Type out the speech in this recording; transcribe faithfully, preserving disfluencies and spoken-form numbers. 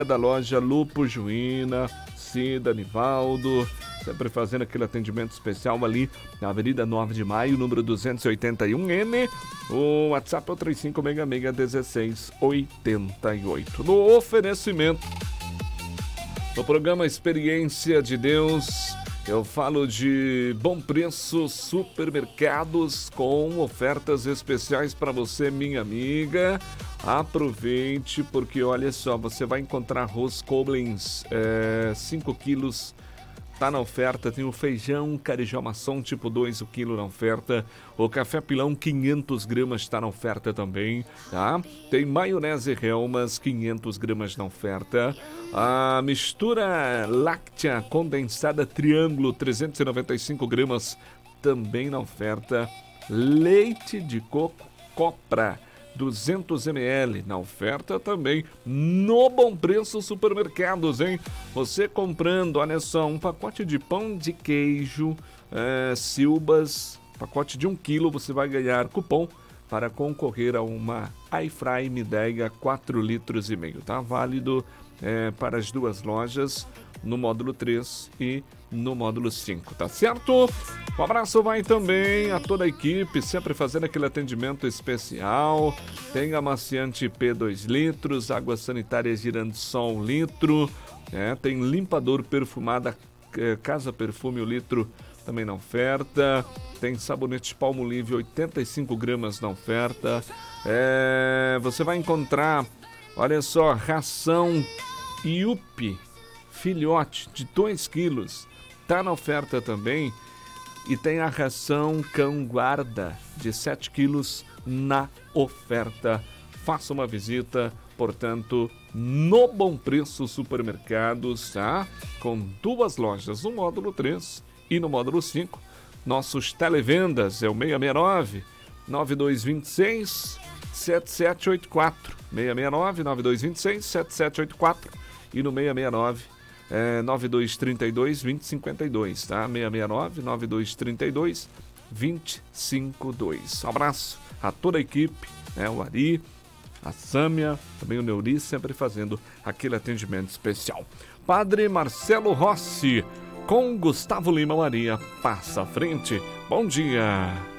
da loja Lupo Juína, Cida, Nivaldo, sempre fazendo aquele atendimento especial ali na Avenida nove de Maio, número duzentos e oitenta e um M. O WhatsApp é o três cinco seis seis, um seis oito oito. No oferecimento do programa Experiência de Deus, eu falo de Bom Preço Supermercados com ofertas especiais para você, minha amiga. Aproveite, porque olha só, você vai encontrar arroz Koblenz, é, cinco quilos, tá na oferta. Tem o feijão Carijó Maçom tipo dois, o quilo na oferta. O café pilão quinhentas gramas está na oferta também, tá? Tem maionese Helmas, quinhentas gramas na oferta. A mistura láctea condensada Triângulo, trezentas e noventa e cinco gramas, também na oferta. Leite de coco Copra, duzentos mililitros, na oferta também, no Bom Preço Supermercados, hein? Você comprando, olha só, um pacote de pão de queijo, é, Silbas, pacote de um quilo, você vai ganhar cupom para concorrer a uma Airfry Midega quatro litros e meio, tá? Válido é, para as duas lojas, no módulo três e no módulo cinco, tá certo? Um abraço vai também a toda a equipe, sempre fazendo aquele atendimento especial. Tem amaciante P dois litros, água sanitária Giransol um litro, é, tem limpador perfumada é, Casa Perfume o litro também na oferta. Tem sabonete Palmolive oitenta e cinco gramas na oferta. É, você vai encontrar, olha só, ração Yupi filhote de dois quilos, tá na oferta também. E tem a ração Cão Guarda de sete quilos na oferta. Faça uma visita, portanto, no Bom Preço Supermercados, tá? Com duas lojas, no módulo três e no módulo cinco. Nossos televendas é o seis seis nove, nove dois dois seis, sete sete oito quatro. seis seis nove, nove dois dois seis, sete sete oito quatro e no seis seis nove, É, nove dois três dois, dois zero cinco dois, tá? seis seis nove, nove dois três dois, dois zero cinco dois. Um abraço a toda a equipe, né? O Ari, a Sâmia, também o Neuri, sempre fazendo aquele atendimento especial. Padre Marcelo Rossi, com Gustavo Lima Maria, passa à frente. Bom dia!